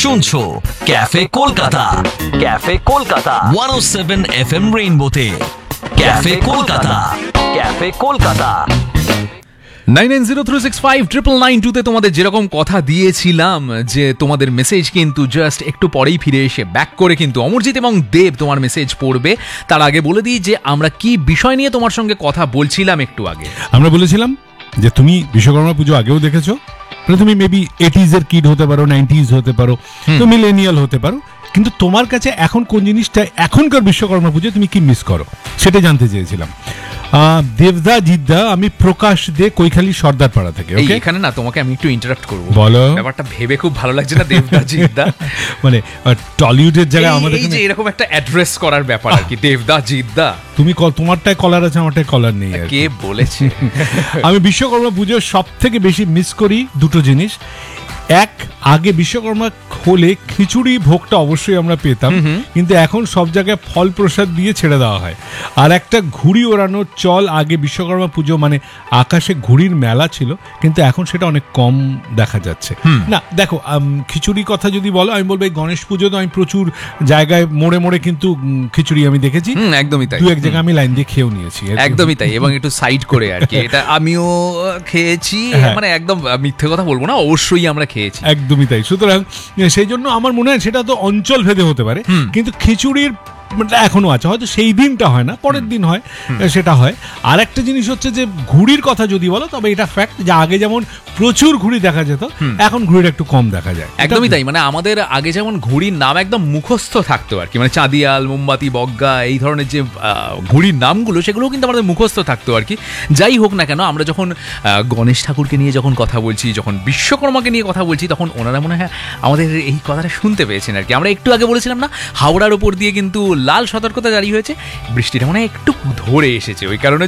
শুনছো cafe Kolkata, cafe Kolkata 107 FM রেইনবোতে। Cafe Kolkata, cafe Kolkata 9903659992 তে তোমাদের যেরকম কথা দিয়েছিলাম যে তোমাদের মেসেজ কিন্তু জাস্ট একটু পরেই ফিরে এসে ব্যাক করে কিন্তু অমরজিৎ এবং দেব তোমার মেসেজ পড়বে। তার আগে বলে দিই যে আমরা কি বিষয় নিয়ে তোমার সঙ্গে কথা বলছিলাম একটু আগে। আমরা বলেছিলাম যে তুমি বিশ্বকর্মা পুজো আগেও দেখেছো, তুমি মেবি 80s এর কিড হতে পারো, 90s হতে পারো, তো মিলেনিয়াল হতে পারো, কিন্তু তোমার কাছে এখন কোন জিনিসটা এখনকার বিশ্বকর্মা পুজো তুমি কি মিস করো সেটা জানতে চেয়েছিলাম। দেবদা জিদ্দা, আমি প্রকাশ দে, কৈখালি সর্দার পাড়া থেকে। ওকে, এখানে না তোমাকে আমি একটু ইন্টারাপ্ট করব, বলো। ব্যাপারটা ভেবে খুব ভালো লাগছে না দেবদা জিদ্দা, মানে টলিউডের জায়গায় আমাদের এই যে এরকম একটা অ্যাড্রেস করার ব্যাপার আর কি, দেবদা জিদ্দা। তুমি তোমারটায় কলার আছে, আমারটায় কলার নেই। কে বলেছে? আমি বিশ্বকর্মা পুজো সব থেকে বেশি মিস করি দুটো জিনিস। এক, আগে বিশ্বকর্মা হলে খিচুড়ি ভোগটা অবশ্যই আমরা পেতাম, কিন্তু এখন সব জায়গায় ফল প্রসাদ দিয়ে ছেড়ে দেওয়া হয়। আর একটা ঘুড়ি ওড়ানোর চল, আগে বিশ্বকর্মা পুজো মানে আকাশে ঘুড়ির মেলা ছিল, কিন্তু এখন সেটা অনেক কম দেখা যাচ্ছে। না দেখো, খিচুড়ি কথা যদি বলো, আমি বলবো এই গণেশ পুজো তো আমি প্রচুর জায়গায় মোড়ে মোড়ে কিন্তু খিচুড়ি আমি দেখেছি, একদমই তাই। দু এক জায়গায় আমি লাইন দিয়ে খেয়েও নিয়েছি, একদমই তাই, এবং একটু সাইড করে আর কি। এটা আমিও খেয়েছি, মানে একদম মিথ্যে কথা বলবো না, অবশ্যই আমরা খেয়েছি। একদমই তাই। সুতরাং সেই জন্য আমার মনে হয় সেটা তো অঞ্চল ভেদে হতে পারে, কিন্তু খিচুড়ির এখনো আছে, হয়তো সেই দিনটা হয় না, পরের দিন হয়, সেটা হয়। আর একটা জিনিস হচ্ছে যে ঘুড়ির কথা যদি বলো, তবে এটা ফ্যাক্ট যে আগে যেমন প্রচুর ঘুড়ি দেখা যেত, এখন ঘুড়ির একটু কম দেখা যায়। একদমই তাই, মানে আমাদের আগে যেমন ঘুড়ির নাম একদম মুখস্থ থাকতো আর কি, মানে চাঁদিয়াল, মোমবাতি, বগ্গা, এই ধরনের যে ঘুড়ির নামগুলো, সেগুলো কিন্তু আমাদের মুখস্থ থাকতো আর কি। যাই হোক না কেন, আমরা যখন গণেশ ঠাকুরকে নিয়ে যখন কথা বলছি, যখন বিশ্বকর্মাকে নিয়ে কথা বলছি, তখন ওনারা মনে হয় আমাদের এই কথাটা শুনতে পেয়েছেন আর কি। আমরা একটু আগে বলেছিলাম না, হাওড়ার ওপর দিয়ে কিন্তু লাল সতর্কতা জারি হয়েছে, বৃষ্টিটা মনে হয় একটু ধরে এসেছে, ওই কারণে